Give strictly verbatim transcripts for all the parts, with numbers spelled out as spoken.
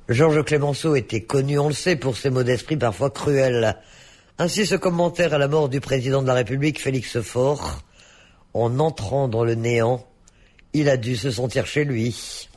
Georges Clemenceau était connu, on le sait, pour ses mots d'esprit parfois cruels. Ainsi ce commentaire à la mort du président de la République, Félix Faure. En entrant dans le néant, il a dû se sentir chez lui.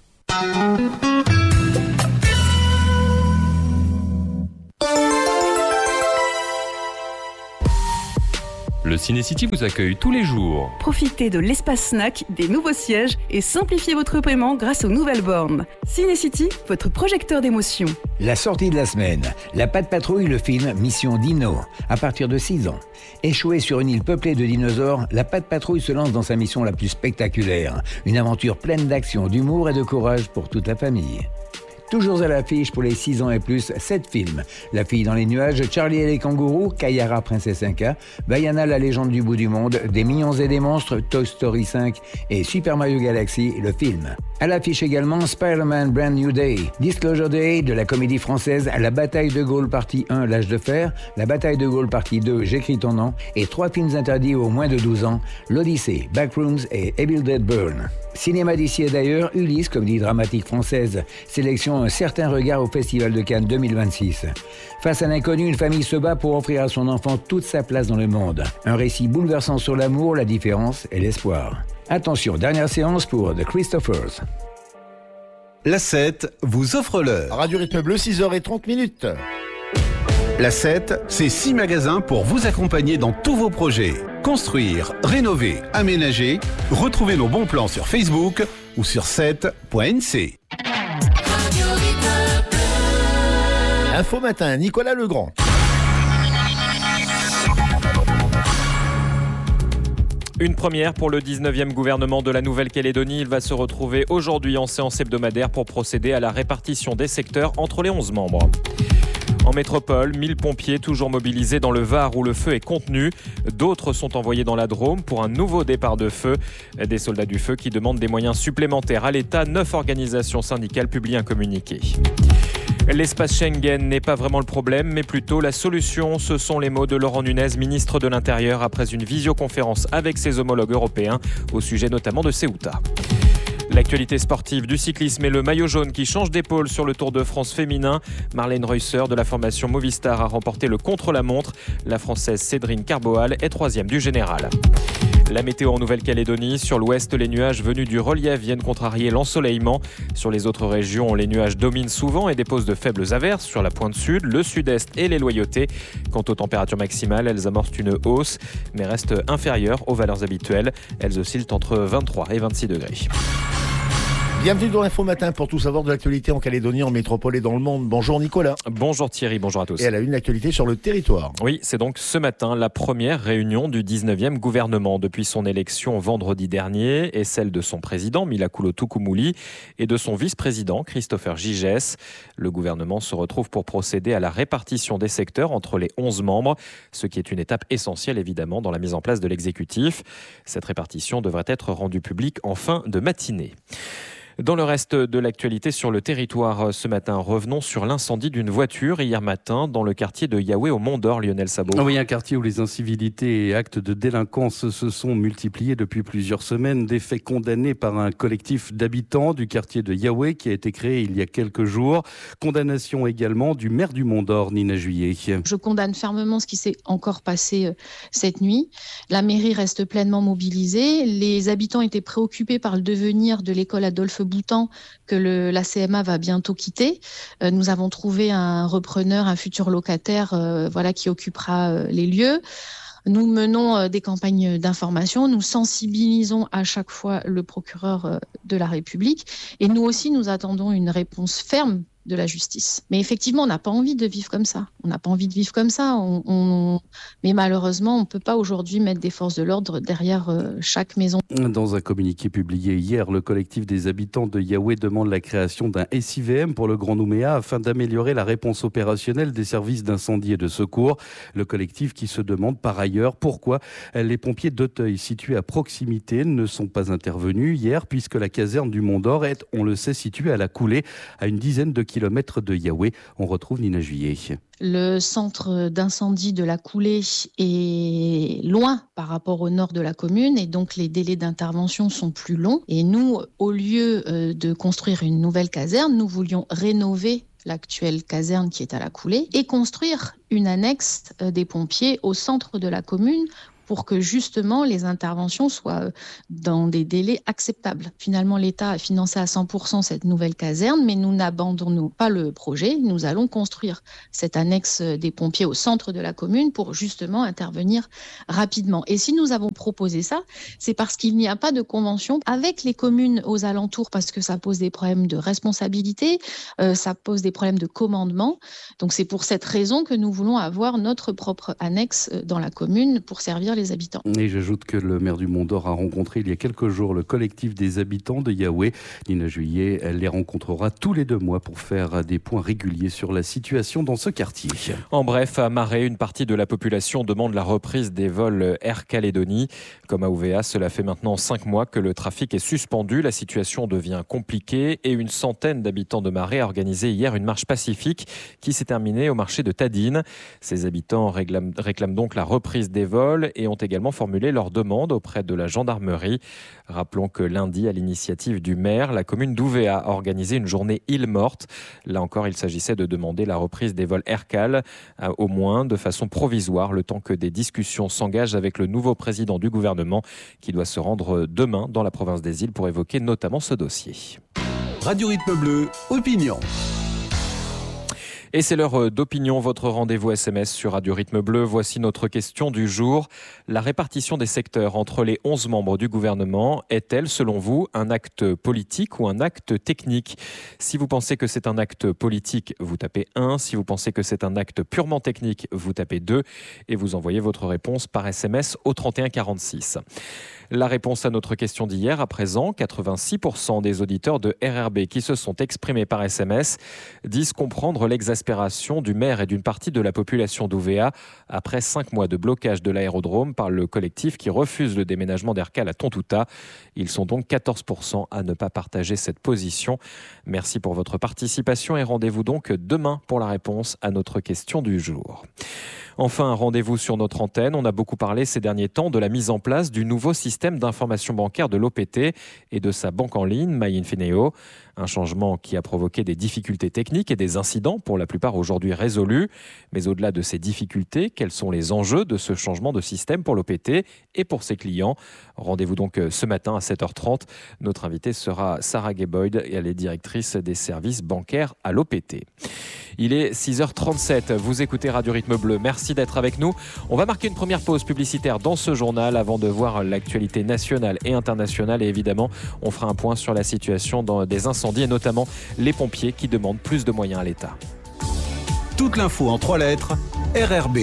Le Ciné-City vous accueille tous les jours. Profitez de l'espace snack, des nouveaux sièges et simplifiez votre paiement grâce aux nouvelles bornes. Ciné-City, votre projecteur d'émotion. La sortie de la semaine. La Patte Patrouille, le film Mission Dino, à partir de six ans. Échouée sur une île peuplée de dinosaures, la Patte Patrouille se lance dans sa mission la plus spectaculaire. Une aventure pleine d'action, d'humour et de courage pour toute la famille. Toujours à l'affiche pour les six ans et plus, sept films. La fille dans les nuages, Charlie et les kangourous, Kayara, princesse Inca, Vaiana, la légende du bout du monde, Des mignons et des monstres, Toy Story cinq et Super Mario Galaxy, le film. À l'affiche également Spider-Man Brand New Day, Disclosure Day de la comédie française, La bataille de Gaulle partie un, L'âge de fer, La bataille de Gaulle partie deux, J'écris ton nom, et trois films interdits aux moins de douze ans, L'Odyssée, Backrooms et Evil Dead Burn. Cinéma d'ici et d'ailleurs, Ulysse, comédie dramatique française, sélection Un certain regard au Festival de Cannes deux mille vingt-six. Face à l'inconnu, une famille se bat pour offrir à son enfant toute sa place dans le monde. Un récit bouleversant sur l'amour, la différence et l'espoir. Attention, dernière séance pour The Christophers. La sept vous offre l'heure. Radio Rythme Bleu, six heures trente minutes. La sept, c'est six magasins pour vous accompagner dans tous vos projets. Construire, rénover, aménager. Retrouvez nos bons plans sur Facebook ou sur sept point n c. Info matin, Nicolas Legrand. Une première pour le dix-neuvième gouvernement de la Nouvelle-Calédonie. Il va se retrouver aujourd'hui en séance hebdomadaire pour procéder à la répartition des secteurs entre les onze membres. En métropole, mille pompiers toujours mobilisés dans le Var où le feu est contenu. D'autres sont envoyés dans la Drôme pour un nouveau départ de feu. Des soldats du feu qui demandent des moyens supplémentaires à l'État. Neuf organisations syndicales publient un communiqué. L'espace Schengen n'est pas vraiment le problème, mais plutôt la solution. Ce sont les mots de Laurent Nunez, ministre de l'Intérieur, après une visioconférence avec ses homologues européens, au sujet notamment de Ceuta. L'actualité sportive du cyclisme et le maillot jaune qui change d'épaule sur le Tour de France féminin. Marlène Reusser de la formation Movistar a remporté le contre-la-montre. La Française Cédrine Carboal est troisième du général. La météo en Nouvelle-Calédonie. Sur l'ouest, les nuages venus du relief viennent contrarier l'ensoleillement. Sur les autres régions, les nuages dominent souvent et déposent de faibles averses sur la pointe sud, le sud-est et les Loyautés. Quant aux températures maximales, elles amorcent une hausse, mais restent inférieures aux valeurs habituelles. Elles oscillent entre vingt-trois et vingt-six degrés. Bienvenue dans l'Info Matin pour tout savoir de l'actualité en Calédonie, en métropole et dans le monde. Bonjour Nicolas. Bonjour Thierry, bonjour à tous. Et à la une, l'actualité sur le territoire. Oui, c'est donc ce matin la première réunion du dix-neuvième gouvernement depuis son élection vendredi dernier et celle de son président Milakoulo Tukumuli et de son vice-président Christopher Gigès. Le gouvernement se retrouve pour procéder à la répartition des secteurs entre les onze membres, ce qui est une étape essentielle évidemment dans la mise en place de l'exécutif. Cette répartition devrait être rendue publique en fin de matinée. Dans le reste de l'actualité sur le territoire ce matin, revenons sur l'incendie d'une voiture hier matin dans le quartier de Yahweh au Mont-d'Or, Lionel Sabot. Oui, un quartier où les incivilités et actes de délinquance se sont multipliés depuis plusieurs semaines. Des faits condamnés par un collectif d'habitants du quartier de Yahweh qui a été créé il y a quelques jours. Condamnation également du maire du Mont-d'Or, Nina Juillet. Je condamne fermement ce qui s'est encore passé cette nuit. La mairie reste pleinement mobilisée. Les habitants étaient préoccupés par le devenir de l'école Adolphe Boutan que le, la C M A va bientôt quitter. Euh, nous avons trouvé un repreneur, un futur locataire euh, voilà, qui occupera euh, les lieux. Nous menons euh, des campagnes d'information, nous sensibilisons à chaque fois le procureur euh, de la République et nous aussi nous attendons une réponse ferme de la justice. Mais effectivement, on n'a pas envie de vivre comme ça. On n'a pas envie de vivre comme ça. On, on... Mais malheureusement, on ne peut pas aujourd'hui mettre des forces de l'ordre derrière euh, chaque maison. Dans un communiqué publié hier, le collectif des habitants de Yahweh demande la création d'un S I V M pour le Grand Nouméa afin d'améliorer la réponse opérationnelle des services d'incendie et de secours. Le collectif qui se demande par ailleurs pourquoi les pompiers d'Auteuil situés à proximité ne sont pas intervenus hier puisque la caserne du Mont-d'Or est, on le sait, située à la coulée à une dizaine de kilomètres de Yahweh. On retrouve Nina Juillet. Le centre d'incendie de la Coulée est loin par rapport au nord de la commune et donc les délais d'intervention sont plus longs. Et nous, au lieu de construire une nouvelle caserne, nous voulions rénover l'actuelle caserne qui est à la coulée et construire une annexe des pompiers au centre de la commune pour que justement les interventions soient dans des délais acceptables. Finalement, l'État a financé à cent pour cent cette nouvelle caserne, mais nous n'abandonnons pas le projet. Nous allons construire cette annexe des pompiers au centre de la commune pour justement intervenir rapidement. Et si nous avons proposé ça, c'est parce qu'il n'y a pas de convention avec les communes aux alentours, parce que ça pose des problèmes de responsabilité, euh, ça pose des problèmes de commandement. Donc c'est pour cette raison que nous voulons avoir notre propre annexe dans la commune pour servir les habitants. Et j'ajoute que le maire du Mont-d'Or a rencontré il y a quelques jours le collectif des habitants de Yahweh. Nina Juillet elle les rencontrera tous les deux mois pour faire des points réguliers sur la situation dans ce quartier. En bref, à Marais, une partie de la population demande la reprise des vols Air Calédonie. Comme à O V A, cela fait maintenant cinq mois que le trafic est suspendu. La situation devient compliquée et une centaine d'habitants de Marais a organisé hier une marche pacifique qui s'est terminée au marché de Tadine. Ces habitants réclament, réclament donc la reprise des vols et ont également formulé leur demande auprès de la gendarmerie. Rappelons que lundi, à l'initiative du maire, la commune d'Ouvéa a organisé une journée île morte. Là encore, il s'agissait de demander la reprise des vols Aircal, au moins de façon provisoire, le temps que des discussions s'engagent avec le nouveau président du gouvernement qui doit se rendre demain dans la province des îles pour évoquer notamment ce dossier. Radio Rythme Bleu, opinion. Et c'est l'heure d'opinion, votre rendez-vous S M S sur Radio Rythme Bleu. Voici notre question du jour. La répartition des secteurs entre les onze membres du gouvernement est-elle, selon vous, un acte politique ou un acte technique ? Si vous pensez que c'est un acte politique, vous tapez un. Si vous pensez que c'est un acte purement technique, vous tapez deux. Et vous envoyez votre réponse par S M S au trente et un quarante-six. La réponse à notre question d'hier, à présent, quatre-vingt-six pour cent des auditeurs de R R B qui se sont exprimés par S M S disent comprendre l'exaspération du maire et d'une partie de la population d'Ouvéa après cinq mois de blocage de l'aérodrome par le collectif qui refuse le déménagement d'Aircal à Tontouta. Ils sont donc quatorze pour cent à ne pas partager cette position. Merci pour votre participation et rendez-vous donc demain pour la réponse à notre question du jour. Enfin, un rendez-vous sur notre antenne. On a beaucoup parlé ces derniers temps de la mise en place du nouveau système d'information bancaire de l'O P T et de sa banque en ligne, MyInfineo. Un changement qui a provoqué des difficultés techniques et des incidents, pour la plupart aujourd'hui résolus. Mais au-delà de ces difficultés, quels sont les enjeux de ce changement de système pour l'O P T et pour ses clients ? Rendez-vous donc ce matin à sept heures trente. Notre invitée sera Sarah Gayboyd, elle est directrice des services bancaires à l'O P T. Il est six heures trente-sept, vous écoutez Radio Rythme Bleu, merci d'être avec nous. On va marquer une première pause publicitaire dans ce journal avant de voir l'actualité nationale et internationale et évidemment on fera un point sur la situation dans des incendies et notamment les pompiers qui demandent plus de moyens à l'État. Toute l'info en trois lettres, R R B.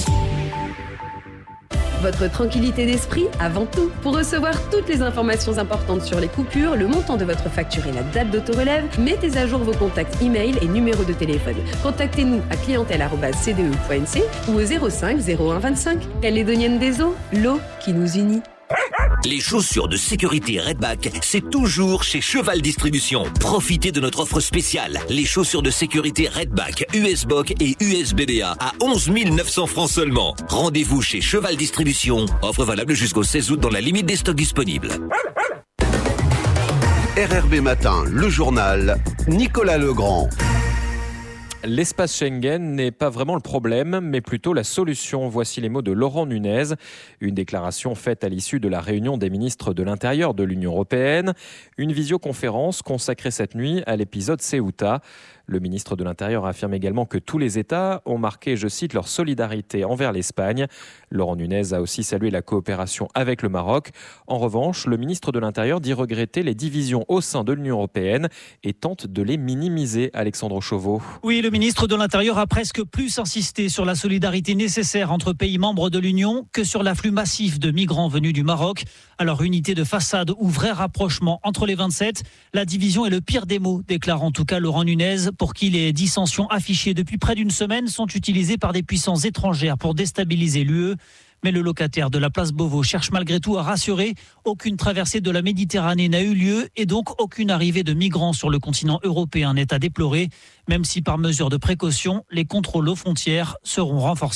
Votre tranquillité d'esprit avant tout. Pour recevoir toutes les informations importantes sur les coupures, le montant de votre facture et la date d'autorelève, mettez à jour vos contacts e-mail et numéros de téléphone. Contactez-nous à clientèle arobase c d e point n c ou au zéro cinq zéro un vingt-cinq. Calédonienne des eaux, l'eau qui nous unit. Les chaussures de sécurité Redback, c'est toujours chez Cheval Distribution. Profitez de notre offre spéciale. Les chaussures de sécurité Redback, U S B O C et U S B B A à onze mille neuf cents francs seulement. Rendez-vous chez Cheval Distribution. Offre valable jusqu'au seize août dans la limite des stocks disponibles. R R B Matin, le journal, Nicolas Legrand. L'espace Schengen n'est pas vraiment le problème, mais plutôt la solution. Voici les mots de Laurent Nunez. Une déclaration faite à l'issue de la réunion des ministres de l'Intérieur de l'Union européenne. Une visioconférence consacrée cette nuit à l'épisode Ceuta. Le ministre de l'Intérieur affirme également que tous les États ont marqué, je cite, leur solidarité envers l'Espagne. Laurent Nunez a aussi salué la coopération avec le Maroc. En revanche, le ministre de l'Intérieur dit regretter les divisions au sein de l'Union européenne et tente de les minimiser. Alexandre Chauveau. Oui, le ministre de l'Intérieur a presque plus insisté sur la solidarité nécessaire entre pays membres de l'Union que sur l'afflux massif de migrants venus du Maroc. Alors, unité de façade ou vrai rapprochement entre les vingt-sept, la division est le pire des mots, déclare en tout cas Laurent Nunez, pour qui les dissensions affichées depuis près d'une semaine sont utilisées par des puissances étrangères pour déstabiliser l'U E. Mais le locataire de la place Beauvau cherche malgré tout à rassurer. Aucune traversée de la Méditerranée n'a eu lieu et donc aucune arrivée de migrants sur le continent européen n'est à déplorer, même si par mesure de précaution, les contrôles aux frontières seront renforcés.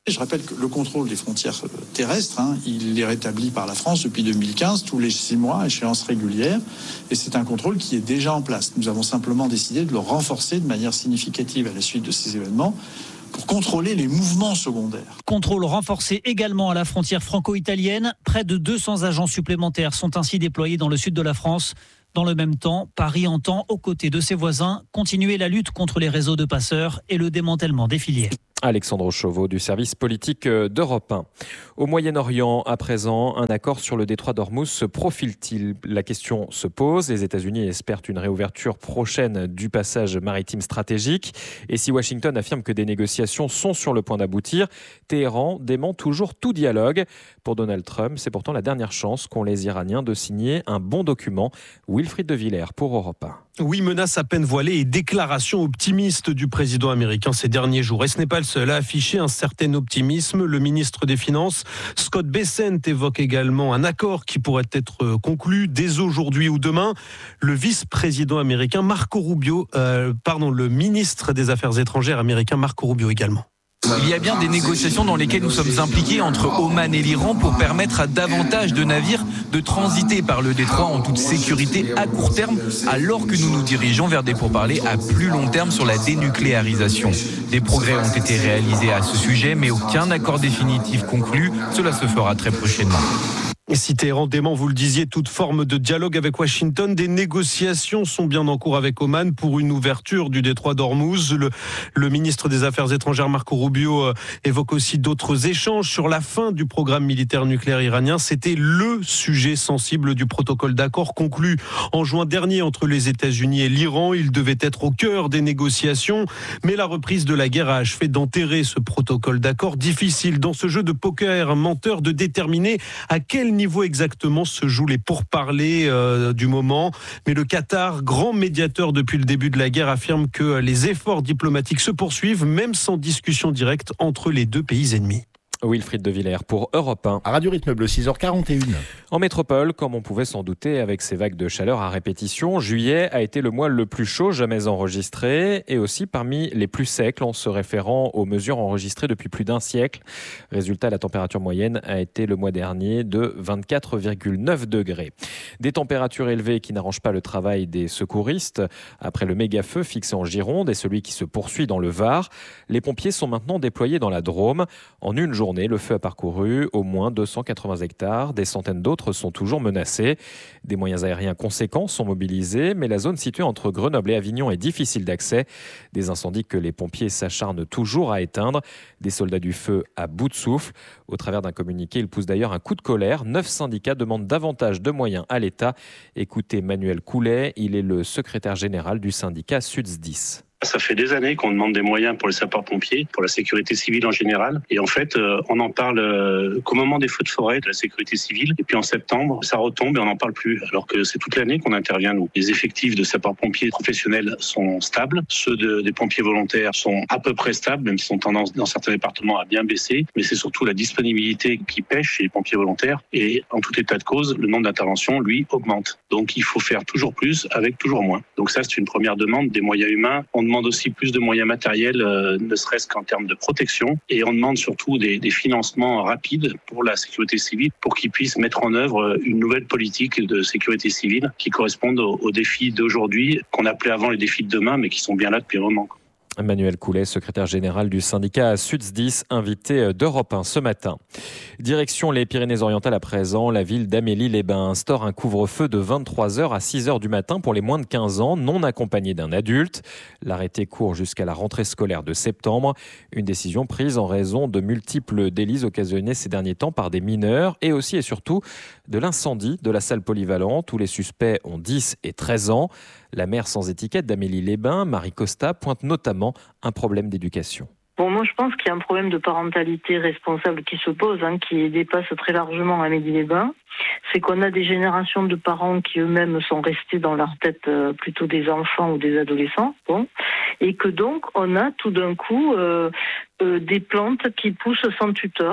Je rappelle que le contrôle des frontières terrestres, hein, il est rétabli par la France depuis deux mille quinze, tous les six mois, échéance régulière, et c'est un contrôle qui est déjà en place. Nous avons simplement décidé de le renforcer de manière significative à la suite de ces événements, pour contrôler les mouvements secondaires. Contrôle renforcé également à la frontière franco-italienne. Près de deux cents agents supplémentaires sont ainsi déployés dans le sud de la France. Dans le même temps, Paris entend, aux côtés de ses voisins, continuer la lutte contre les réseaux de passeurs et le démantèlement des filières. Alexandre Chauveau du service politique d'Europe un. Au Moyen-Orient, à présent, un accord sur le détroit d'Ormuz se profile-t-il ? La question se pose. Les États-Unis espèrent une réouverture prochaine du passage maritime stratégique. Et si Washington affirme que des négociations sont sur le point d'aboutir, Téhéran dément toujours tout dialogue. Pour Donald Trump, c'est pourtant la dernière chance qu'ont les Iraniens de signer un bon document. Wilfried de Villers pour Europe un. Oui, menace à peine voilée et déclaration optimiste du président américain ces derniers jours. Et ce n'est pas le seul à afficher un certain optimisme. Le ministre des Finances, Scott Bessent, évoque également un accord qui pourrait être conclu dès aujourd'hui ou demain. Le vice-président américain Marco Rubio, euh, pardon, le ministre des Affaires étrangères américain Marco Rubio également. Il y a bien des négociations dans lesquelles nous sommes impliqués entre Oman et l'Iran pour permettre à davantage de navires de transiter par le détroit en toute sécurité à court terme, alors que nous nous dirigeons vers des pourparlers à plus long terme sur la dénucléarisation. Des progrès ont été réalisés à ce sujet, mais aucun accord définitif conclu. Cela se fera très prochainement. Et si Téhéran dément, vous le disiez, toute forme de dialogue avec Washington, des négociations sont bien en cours avec Oman pour une ouverture du détroit d'Ormuz. Le, le ministre des Affaires étrangères Marco Rubio euh, évoque aussi d'autres échanges sur la fin du programme militaire nucléaire iranien. C'était le sujet sensible du protocole d'accord conclu en juin dernier entre les États-Unis et l'Iran. Il devait être au cœur des négociations, mais la reprise de la guerre a achevé d'enterrer ce protocole d'accord. Difficile dans ce jeu de poker menteur de déterminer à quel niveau exactement se jouent les pourparlers euh, du moment. Mais le Qatar, grand médiateur depuis le début de la guerre, affirme que les efforts diplomatiques se poursuivent, même sans discussion directe entre les deux pays ennemis. Wilfried de Villers pour Europe un. À Radio Rythme Bleu, six heures quarante et une. En métropole, comme on pouvait s'en douter avec ces vagues de chaleur à répétition, juillet a été le mois le plus chaud jamais enregistré et aussi parmi les plus secs en se référant aux mesures enregistrées depuis plus d'un siècle. Résultat, la température moyenne a été le mois dernier de vingt-quatre virgule neuf degrés. Des températures élevées qui n'arrangent pas le travail des secouristes. Après le méga-feu fixé en Gironde et celui qui se poursuit dans le Var, les pompiers sont maintenant déployés dans la Drôme. En une journée, le feu a parcouru au moins deux cent quatre-vingts hectares. Des centaines d'autres sont toujours menacés. Des moyens aériens conséquents sont mobilisés, mais la zone située entre Grenoble et Avignon est difficile d'accès. Des incendies que les pompiers s'acharnent toujours à éteindre. Des soldats du feu à bout de souffle. Au travers d'un communiqué, ils poussent d'ailleurs un coup de colère. Neuf syndicats demandent davantage de moyens à l'État. Écoutez Manuel Coulet, il est le secrétaire général du syndicat SUTSDIS. Ça fait des années qu'on demande des moyens pour les sapeurs-pompiers, pour la sécurité civile en général. Et en fait, euh, on en parle euh, qu'au moment des feux de forêt, de la sécurité civile. Et puis en septembre, ça retombe et on n'en parle plus. Alors que c'est toute l'année qu'on intervient, nous. Les effectifs de sapeurs-pompiers professionnels sont stables. Ceux de, des pompiers volontaires sont à peu près stables, même s'ils ont tendance dans certains départements à bien baisser. Mais c'est surtout la disponibilité qui pêche chez les pompiers volontaires. Et en tout état de cause, le nombre d'interventions, lui, augmente. Donc il faut faire toujours plus avec toujours moins. Donc ça, c'est une première demande des moyens humains. On demande aussi plus de moyens matériels, euh, ne serait-ce qu'en termes de protection. Et on demande surtout des, des financements rapides pour la sécurité civile, pour qu'ils puissent mettre en œuvre une nouvelle politique de sécurité civile qui corresponde aux, aux défis d'aujourd'hui, qu'on appelait avant les défis de demain, mais qui sont bien là depuis un moment. Manuel Coulet, secrétaire général du syndicat SUTSDIS, invité d'Europe un ce matin. Direction les Pyrénées-Orientales à présent, la ville d'Amélie-les-Bains instaure un couvre-feu de vingt-trois heures à six heures du matin pour les moins de quinze ans, non accompagnés d'un adulte. L'arrêté court jusqu'à la rentrée scolaire de septembre. Une décision prise en raison de multiples délits occasionnés ces derniers temps par des mineurs et aussi et surtout de l'incendie de la salle polyvalente où les suspects ont dix et treize ans. La maire sans étiquette d'Amélie-les-Bains, Marie Costa, pointe notamment un problème d'éducation. Bon, moi, je pense qu'il y a un problème de parentalité responsable qui se pose, hein, qui dépasse très largement Amélie-les-Bains. C'est qu'on a des générations de parents qui eux-mêmes sont restés dans leur tête euh, plutôt des enfants ou des adolescents, bon, et que donc on a tout d'un coup euh, euh, des plantes qui poussent sans tuteur.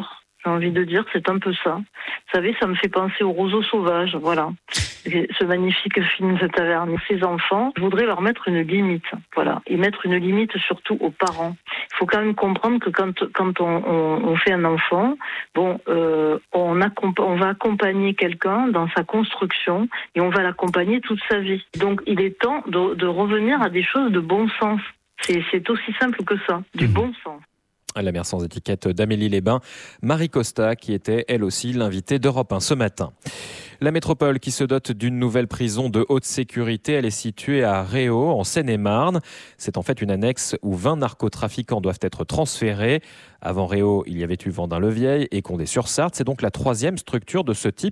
J'ai envie de dire, c'est un peu ça. Vous savez, ça me fait penser au Roseau sauvage, voilà. Ce magnifique film de Tavernier. Ces enfants, je voudrais leur mettre une limite, voilà. Et mettre une limite surtout aux parents. Il faut quand même comprendre que quand, quand on, on, on fait un enfant, bon, euh, on, accomp- on va accompagner quelqu'un dans sa construction et on va l'accompagner toute sa vie. Donc, il est temps de, de revenir à des choses de bon sens. C'est, c'est aussi simple que ça, du mmh. bon sens. La mère sans étiquette d'Amélie-les-Bains, Marie Costa, qui était elle aussi l'invitée d'Europe un ce matin. La métropole qui se dote d'une nouvelle prison de haute sécurité, elle est située à Réau, en Seine-et-Marne. C'est en fait une annexe où vingt narcotrafiquants doivent être transférés. Avant Réau, il y avait eu Vendin-le-Vieil et Condé-sur-Sarthe. C'est donc la troisième structure de ce type